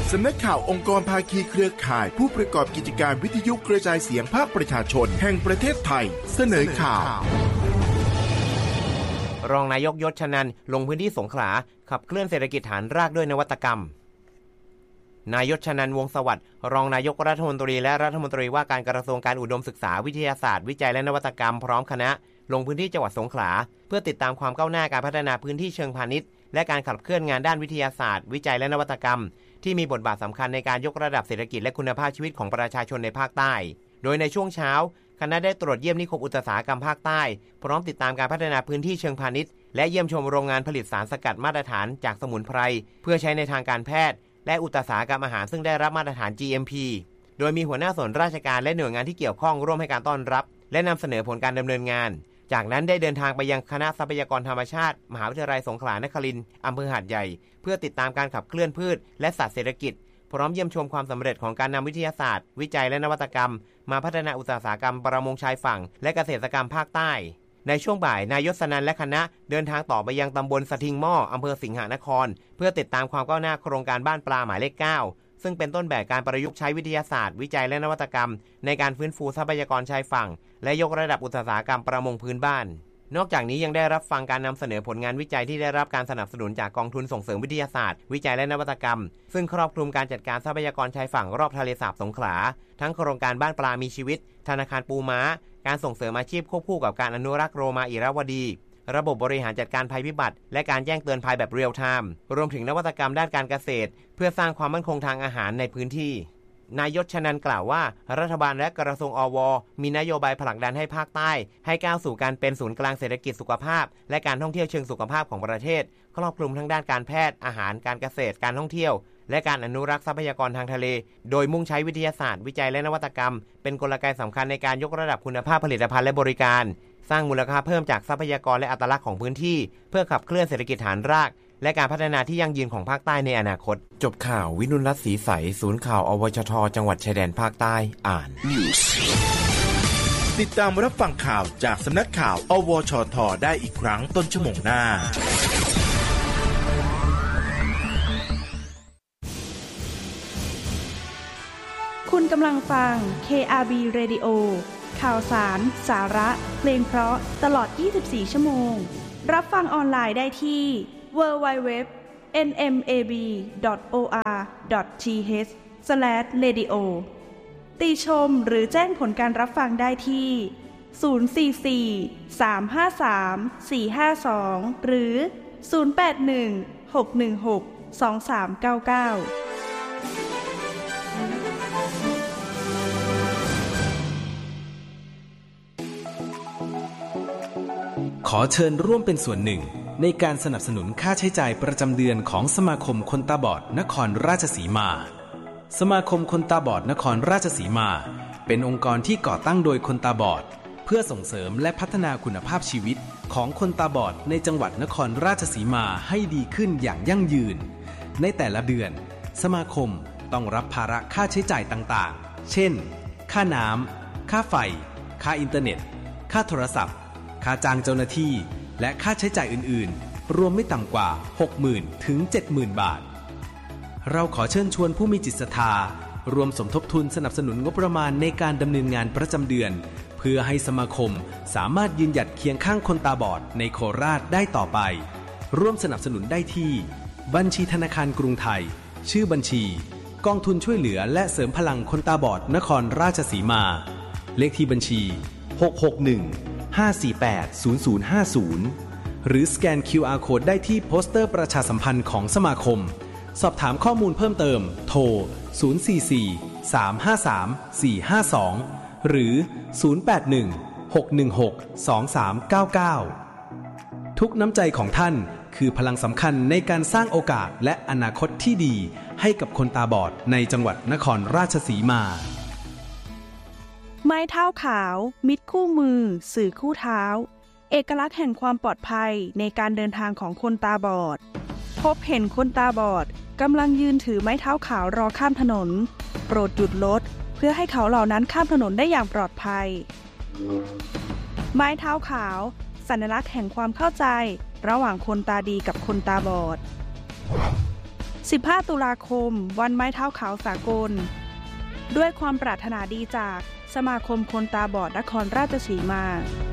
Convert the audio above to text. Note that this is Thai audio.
สำนักข่าวองค์กรภาคีเครือข่ายผู้ประกอบกิจการวิทยุกระจายเสียงภาคประชาชนแห่งประเทศไทยเสนอข่าวรองนายกยศชนันท์ลงพื้นที่สงขลาขับเคลื่อนเศรษฐกิจฐานรากด้วยนวัตกรรมนายกชนันท์วงศ์สวัสดิ์รองนายกรัฐมนตรีและรัฐมนตรีว่าการกระทรวงการอุดมศึกษาวิทยาศาสตร์วิจัยและนวัตกรรมพร้อมคณะลงพื้นที่จังหวัดสงขลาเพื่อติดตามความก้าวหน้าการพัฒนาพื้นที่เชิงพาณิชย์และการขับเคลื่อนงานด้านวิทยาศาสตร์วิจัยและนวัตกรรมที่มีบทบาทสำคัญในการยกระดับเศรษฐกิจและคุณภาพชีวิตของประชาชนในภาคใต้โดยในช่วงเช้าคณะได้ตรวจเยี่ยมนิคมอุตสาหกรรมภาคใต้พร้อมติดตามการพัฒนาพื้นที่เชิงพาณิชย์และเยี่ยมชมโรงงานผลิตสารสกัดมาตรฐานจากสมุนไพรเพื่อใช้ในทางการแพทย์และอุตสาหกรรมอาหารซึ่งได้รับมาตรฐาน GMP โดยมีหัวหน้าส่วนราชการและหน่วยงานที่เกี่ยวข้องร่วมให้การต้อนรับและนำเสนอผลการดำเนินงานจากนั้นได้เดินทางไปยังคณะทรัพยากรธรรมชาติมหาวิทยาลัยสงขลานครินทร์อำเภอหาดใหญ่เพื่อติดตามการขับเคลื่อนพืชและสัตว์เศรษฐกิจพร้อมเยี่ยมชมความสำเร็จของการนำวิทยาศาสตร์วิจัยและนวัตกรรมมาพัฒนาอุตสาหกรรมประมงชายฝั่งและเกษตรกรรมภาคใต้ในช่วงบ่ายนายกสนันท์และคณะเดินทางต่อไปยังตำบลสทิงหม้ออำเภอสิงหนครเพื่อติดตามความก้าวหน้าโครงการบ้านปลาหมายเลข 9ซึ่งเป็นต้นแบบการประยุกต์ใช้วิทยาศาสตร์วิจัยและนวัตกรรมในการฟื้นฟูทรัพยากรชายฝั่งและยกระดับอุตสาหกรรมประมงพื้นบ้านนอกจากนี้ยังได้รับฟังการนำเสนอผลงานวิจัยที่ได้รับการสนับสนุนจากกองทุนส่งเสริมวิทยาศาสตร์วิจัยและนวัตกรรมซึ่งครอบคลุมการจัดการทรัพยากรชายฝั่งรอบทะเลสาบสงขลาทั้งโครงการบ้านปลามีชีวิตธนาคารปูม้าการส่งเสริมอาชีพควบคู่กับการอนุรักษ์โรมาอิราวดีระบบบริหารจัดการภัยพิบัติและการแจ้งเตือนภัยแบบเรียลไทม์รวมถึงนวัตกรรมด้านการเกษตรเพื่อสร้างความมั่นคงทางอาหารในพื้นที่นายกชนันท์กล่าวว่ารัฐบาลและกระทรวงอว.มีนโยบายผลักดันให้ภาคใต้ให้ก้าวสู่การเป็นศูนย์กลางเศรษฐกิจสุขภาพและการท่องเที่ยวเชิงสุขภาพของประเทศครอบคลุมทั้งด้านการแพทย์อาหารการเกษตรการท่องเที่ยวและการอนุรักษ์ทรัพยากรทางทะเลโดยมุ่งใช้วิทยาศาสตร์วิจัยและนวัตกรรมเป็นกลไกสำคัญในการยกระดับคุณภาพผลิตภัณฑ์และบริการสร้างมูลค่าเพิ่มจากทรัพยากรและอัตลักษณ์ของพื้นที่เพื่อขับเคลื่อนเศรษฐกิจฐานรากและการพัฒนาที่ยั่งยืนของภาคใต้ในอนาคตจบข่าววินุลรัตน์ศรีใสศูนย์ข่าวอวชทจังหวัดชายแดนภาคใต้อ่านติดตามรับฟังข่าวจากสำนักข่าวอวชทได้อีกครั้งต้นชั่วโมงหน้าคุณกำลังฟัง KRB Radio ข่าวสารสาระเพลงเพราะตลอด24ชั่วโมงรับฟังออนไลน์ได้ที่ www.nmab.or.th/radio ติชมหรือแจ้งผลการรับฟังได้ที่044-353-452หรือ081-616-2399 ขอเชิญร่วมเป็นส่วนหนึ่งในการสนับสนุนค่าใช้จ่ายประจำเดือนของสมาคมคนตาบอดนครราชสีมาสมาคมคนตาบอดนครราชสีมาเป็นองค์กรที่ก่อตั้งโดยคนตาบอดเพื่อส่งเสริมและพัฒนาคุณภาพชีวิตของคนตาบอดในจังหวัดนครราชสีมาให้ดีขึ้นอย่างยั่งยืนในแต่ละเดือนสมาคมต้องรับภาระค่าใช้จ่ายต่างๆเช่นค่าน้ำค่าไฟค่าอินเทอร์เน็ตค่าโทรศัพท์ค่าจ้างเจ้าหน้าที่และค่าใช้จ่ายอื่นๆรวมไม่ต่ำกว่า 60,000 ถึง 70,000 บาทเราขอเชิญชวนผู้มีจิตศรัทธารวมสมทบทุนสนับสนุนงบประมาณในการดำเนินงานประจำเดือนเพื่อให้สมาคมสามารถยืนหยัดเคียงข้างคนตาบอดในโคราชได้ต่อไปร่วมสนับสนุนได้ที่บัญชีธนาคารกรุงไทยชื่อบัญชีกองทุนช่วยเหลือและเสริมพลังคนตาบอดนครราชสีมาเลขที่บัญชี661-548-0050หรือสแกน QR Code ได้ที่โปสเตอร์ประชาสัมพันธ์ของสมาคมสอบถามข้อมูลเพิ่มเติมโทร044-353-452หรือ081-616-2399ทุกน้ำใจของท่านคือพลังสำคัญในการสร้างโอกาสและอนาคตที่ดีให้กับคนตาบอดในจังหวัดนครราชสีมาไม้เท้าขาวมิตรคู่มือสื่อคู่เท้าเอกลักษณ์แห่งความปลอดภัยในการเดินทางของคนตาบอดพบเห็นคนตาบอดกำลังยืนถือไม้เท้าขาวรอข้ามถนนโปรดหยุดรถเพื่อให้เขาเหล่านั้นข้ามถนนได้อย่างปลอดภัยไม้เท้าขาวสัญลักษณ์แห่งความเข้าใจระหว่างคนตาดีกับคนตาบอด 15 ตุลาคมวันไม้เท้าขาวสากลด้วยความปรารถนาดีจากสมาคมคนตาบอดนครราชสีมา